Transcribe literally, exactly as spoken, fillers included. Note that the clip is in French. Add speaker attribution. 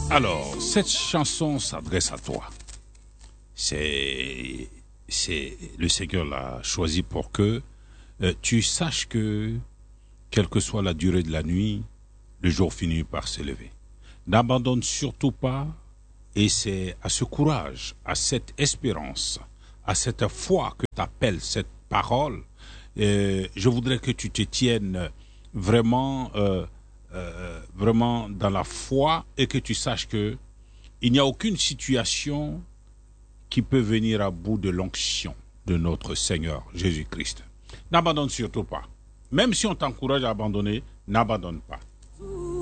Speaker 1: Alors, cette chanson s'adresse à toi. C'est, c'est le Seigneur l'a choisi pour que euh, tu saches que, quelle que soit la durée de la nuit, le jour finit par se lever. N'abandonne surtout pas, et c'est à ce courage, à cette espérance, à cette foi que t'appelle cette parole. Euh, je voudrais que tu te tiennes vraiment, euh, euh, vraiment dans la foi et que tu saches que il n'y a aucune situation qui peut venir à bout de l'onction de notre Seigneur Jésus-Christ. N'abandonne surtout pas. Même si on t'encourage à abandonner, n'abandonne pas.